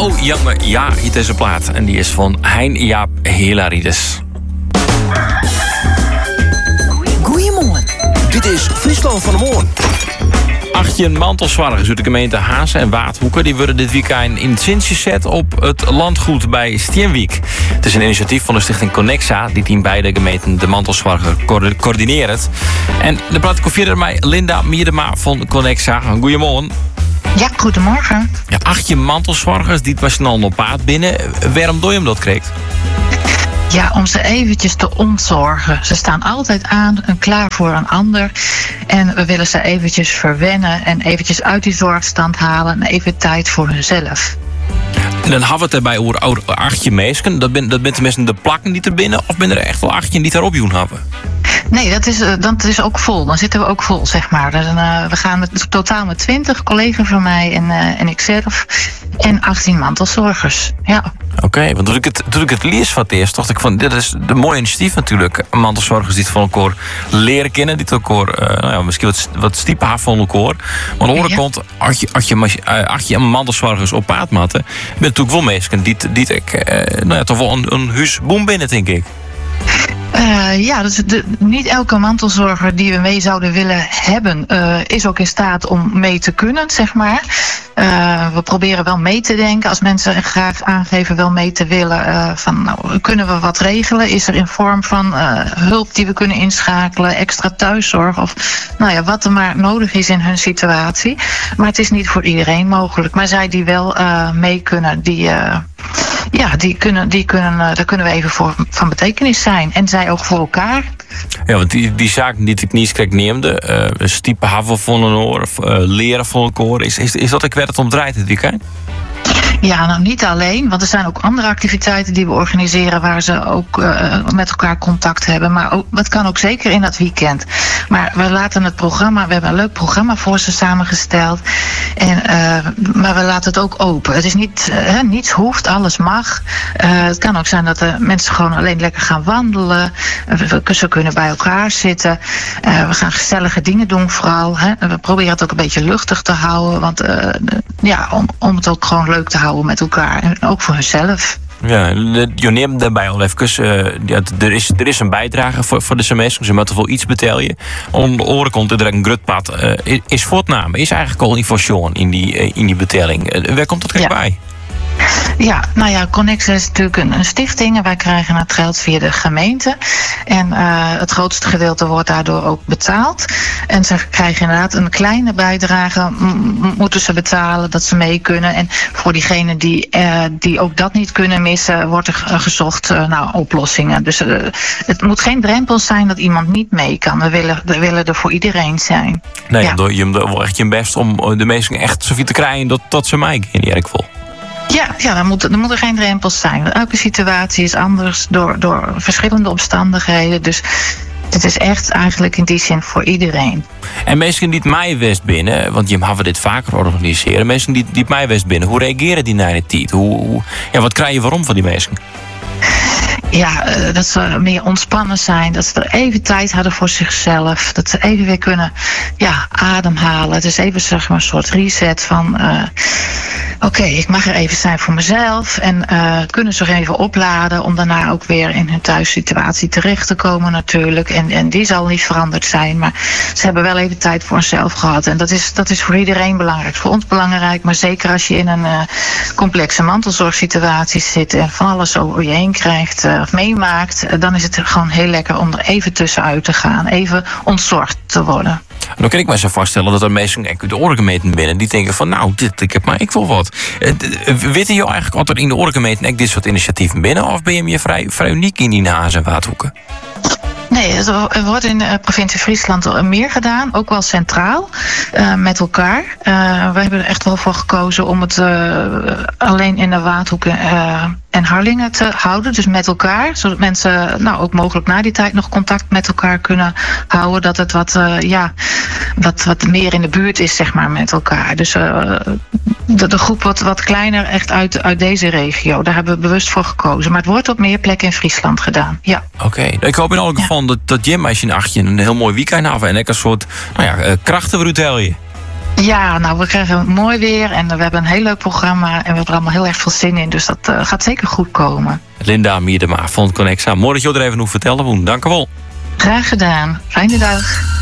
Oh, jammer, ja, hier is een plaat. En die is van Hein-Jaap Hilarides. Goeiemorgen. Dit is Friesland van de Morgen. 18 mantelzwargers uit de gemeente Hazen en Waardhoeken... die worden dit weekend in het zinsje gezet op het landgoed bij Steenwijk. Het is een initiatief van de stichting Connexa... die in beide gemeenten de mantelzwarger coördineert. En de praat ik over mij Linda Miedema van Connexa. Goedemorgen. Ja, goedemorgen. Ja, 18 mantelzwargers, die was snel op paard binnen. Waarom doe je hem dat kreeg? Ja, om ze eventjes te ontzorgen. Ze staan altijd aan en klaar voor een ander. En we willen ze eventjes verwennen en eventjes uit die zorgstand halen... en even tijd voor hunzelf. En dan hebben we het erbij over 18 mensen. Dat bent de mensen de plakken die er binnen... of ben er echt wel 18 die daarop doen hebben? Nee, dat is ook vol. Dan zitten we ook vol, zeg maar. Dus, we gaan totaal met 20 collega's van mij en ikzelf... en 18 mantelzorgers, ja. Oké, want toen ik het lees van het eerst... dacht ik van, dit is een mooi initiatief natuurlijk. Mantelzorgers die het van elkaar leren kennen... die het elkaar misschien wat stiepen hebben van elkaar. Maar aan de andere kant, als je mantelzorgers op paard matten... ben je natuurlijk wel mensen die toch wel een huisboom binnen, denk ik. Dus niet elke mantelzorger die we mee zouden willen hebben... is ook in staat om mee te kunnen, zeg maar. We proberen wel mee te denken. Als mensen graag aangeven wel mee te willen... kunnen we wat regelen? Is er in vorm van hulp die we kunnen inschakelen? Extra thuiszorg? Of wat er maar nodig is in hun situatie. Maar het is niet voor iedereen mogelijk. Maar zij die wel mee kunnen... daar kunnen we even voor van betekenis zijn. En zij ook voor elkaar. Ja, want die zaken die ik niet neemde... stiepen haven van een oor, of leren van een koor... is dat ik werd het om draait dit weekend? Ja, nou niet alleen, want er zijn ook andere activiteiten die we organiseren waar ze ook met elkaar contact hebben. Maar dat kan ook zeker in dat weekend. Maar we laten het programma, we hebben een leuk programma voor ze samengesteld. Maar we laten het ook open. Het is niet, niets hoeft, alles mag. Het kan ook zijn dat de mensen gewoon alleen lekker gaan wandelen. Ze kunnen bij elkaar zitten. We gaan gezellige dingen doen vooral. We proberen het ook een beetje luchtig te houden. Want om het ook gewoon leuk te houden met elkaar. En ook voor hunzelf. Ja, je neemt daarbij al even... er is een bijdrage voor de semester. Ze moeten wel iets betalen. Om de oren komt er een grutpad. Is voortname. Is eigenlijk al info in die betaling. Waar komt dat bij? Ja, Connexa is natuurlijk een stichting en wij krijgen het geld via de gemeente. En het grootste gedeelte wordt daardoor ook betaald. En ze krijgen inderdaad een kleine bijdrage, moeten ze betalen dat ze mee kunnen. En voor diegenen die ook dat niet kunnen missen, wordt er gezocht naar oplossingen. Dus het moet geen drempel zijn dat iemand niet mee kan. We willen er voor iedereen zijn. Nee, ja. Je doet echt je best om de mensen echt zoveel te krijgen dat ze mee in ieder geval. Ja, er moeten geen drempels zijn. Elke situatie is anders door verschillende omstandigheden. Dus het is echt eigenlijk in die zin voor iedereen. En mensen die het Meiwest binnen, want je hebben dit vaker organiseren. Mensen die het Meiwest binnen, hoe reageren die naar de tijd? Wat krijg je waarom van die mensen? Ja, dat ze meer ontspannen zijn. Dat ze er even tijd hadden voor zichzelf. Dat ze even weer kunnen ademhalen. Het is even zeg maar een soort reset van... Oké, ik mag er even zijn voor mezelf. En kunnen zich even opladen om daarna ook weer in hun thuissituatie terecht te komen natuurlijk. En die zal niet veranderd zijn. Maar ze hebben wel even tijd voor zichzelf gehad. En dat is voor iedereen belangrijk. Voor ons belangrijk. Maar zeker als je in een complexe mantelzorgsituatie zit. En van alles over je heen krijgt of meemaakt. Dan is het gewoon heel lekker om er even tussenuit te gaan. Even ontzorgd te worden. Dan kan ik me zo voorstellen dat er mensen de oorgemeenten binnen die denken van ik wil wat. Weten je eigenlijk altijd in de oorgemeenten dit soort initiatieven binnen? Of ben je vrij uniek in die Hazen en Waardhoeken? Nee, er wordt in de provincie Friesland meer gedaan, ook wel centraal, met elkaar. We hebben er echt wel voor gekozen om het alleen in de Waardhoeken en Harlingen te houden, dus met elkaar. Zodat mensen ook mogelijk na die tijd nog contact met elkaar kunnen houden. Dat het wat meer in de buurt is, zeg maar, met elkaar. Dus de groep wat kleiner echt uit deze regio. Daar hebben we bewust voor gekozen. Maar het wordt op meer plekken in Friesland gedaan, ja. Oké. Ik hoop in elk geval dat Jim als je een heel mooi weekend had en ik een soort krachten vertel je. Ja, nou, we krijgen mooi weer en we hebben een heel leuk programma. En we hebben er allemaal heel erg veel zin in. Dus dat gaat zeker goed komen. Linda Miedema van Connexa. Mooi dat je er even hoeft vertellen, Woen. Dank je wel. Graag gedaan. Fijne dag.